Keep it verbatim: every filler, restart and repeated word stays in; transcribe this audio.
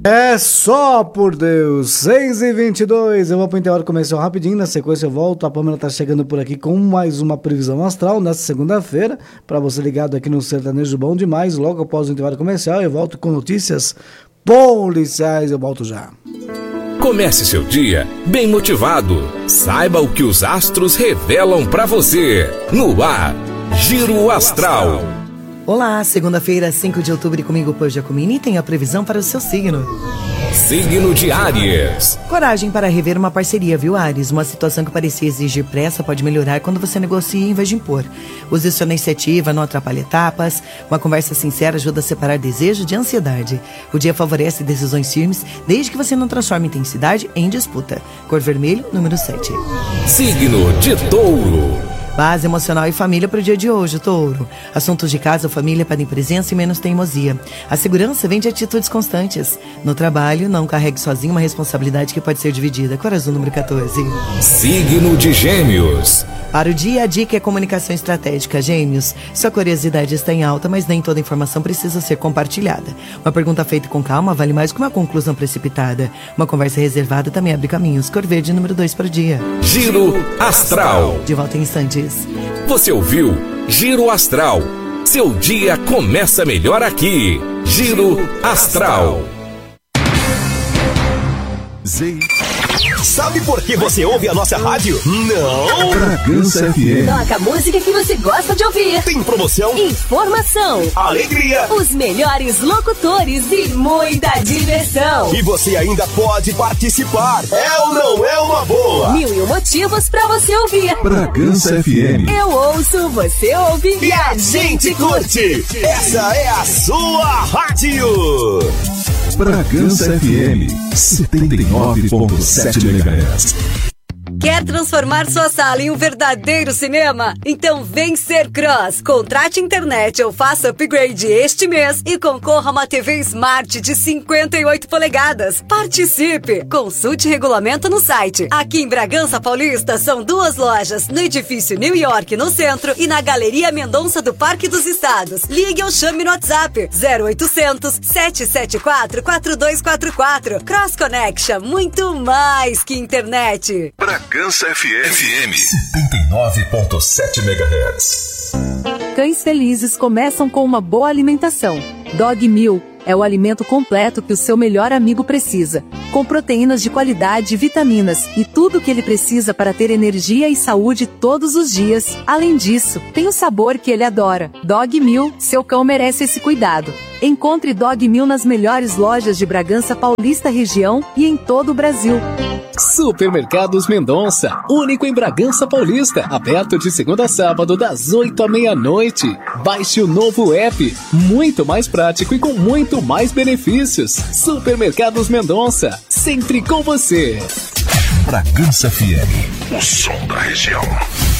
É só por Deus, seis e vinte e dois, eu vou pro intervalo comercial rapidinho, na sequência eu volto, a Pamela tá chegando por aqui com mais uma previsão astral nessa segunda-feira, para você ligado aqui no Sertanejo Bom Demais, logo após o intervalo comercial eu volto com notícias policiais, eu volto já. Comece seu dia bem motivado, saiba o que os astros revelam para você, no ar, Giro Astral. Olá, segunda-feira, cinco de outubro, comigo, Pô Giacomini, tem a previsão para o seu signo. Signo de Áries. Coragem para rever uma parceria, viu, Áries? Uma situação que parecia exigir pressa pode melhorar quando você negocia em vez de impor. Use sua iniciativa, não atrapalhe etapas. Uma conversa sincera ajuda a separar desejo de ansiedade. O dia favorece decisões firmes, desde que você não transforme intensidade em disputa. Cor vermelho, número sete. Signo de Touro. Base emocional e família para o dia de hoje, Touro. Assuntos de casa ou família pedem presença e menos teimosia. A segurança vem de atitudes constantes. No trabalho, não carregue sozinho uma responsabilidade que pode ser dividida. Cor azul, número quatorze. Signo de Gêmeos. Para o dia, a dica é comunicação estratégica, Gêmeos. Sua curiosidade está em alta, mas nem toda informação precisa ser compartilhada. Uma pergunta feita com calma vale mais que uma conclusão precipitada. Uma conversa reservada também abre caminhos. Cor verde, número dois para o dia. Giro Astral. De volta em instantes. Você ouviu Giro Astral. Seu dia começa melhor aqui. Giro Astral. Z. Sabe por que você ouve a nossa rádio? Não! Bragança F M. Toca a música que você gosta de ouvir. Tem promoção, informação, alegria, os melhores locutores e muita diversão. E você ainda pode participar. É ou não é uma boa? Mil e um motivos pra você ouvir. Bragança F M. Eu ouço, você ouve e a gente curte. Essa é a sua rádio. Bragança F M setenta e nove ponto sete megahertz. Quer transformar sua sala em um verdadeiro cinema? Então vem ser Cross. Contrate internet ou faça upgrade este mês e concorra a uma T V Smart de cinquenta e oito polegadas. Participe! Consulte regulamento no site. Aqui em Bragança Paulista são duas lojas, no edifício New York no centro e na Galeria Mendonça do Parque dos Estados. Ligue ou chame no WhatsApp zero oitocentos, sete sete quatro, quatro dois quatro quatro. Cross Connection, muito mais que internet. Bragança F M setenta e nove ponto sete megahertz. Cães felizes começam com uma boa alimentação. Dog Meal é o alimento completo que o seu melhor amigo precisa, com proteínas de qualidade e vitaminas, e tudo o que ele precisa para ter energia e saúde todos os dias. Além disso, tem o sabor que ele adora. Dog Meal, seu cão merece esse cuidado. Encontre Dog Meal nas melhores lojas de Bragança Paulista região e em todo o Brasil. Supermercados Mendonça, único em Bragança Paulista, aberto de segunda a sábado das oito à meia-noite. Baixe o novo app, muito mais prático e com muito mais benefícios. Supermercados Mendonça, sempre com você. Bragança F M, o som da região.